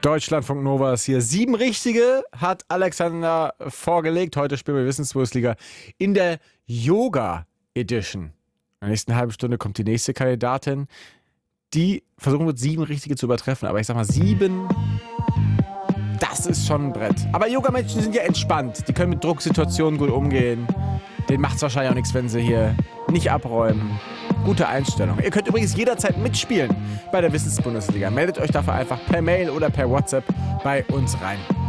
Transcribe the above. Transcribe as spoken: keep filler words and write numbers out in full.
Deutschlandfunk Nova ist hier. Sieben richtige hat Alexander vorgelegt. Heute spielen wir Wissensbundesliga in der Yoga Edition. In der nächsten halben Stunde kommt die nächste Kandidatin, die versuchen wird, sieben richtige zu übertreffen. Aber ich sag mal, sieben, das ist schon ein Brett. Aber Yoga-Menschen sind ja entspannt. Die können mit Drucksituationen gut umgehen. Denen macht es wahrscheinlich auch nichts, wenn sie hier nicht abräumen. Gute Einstellung. Ihr könnt übrigens jederzeit mitspielen bei der Wissensbundesliga. Meldet euch dafür einfach per Mail oder per WhatsApp bei uns rein.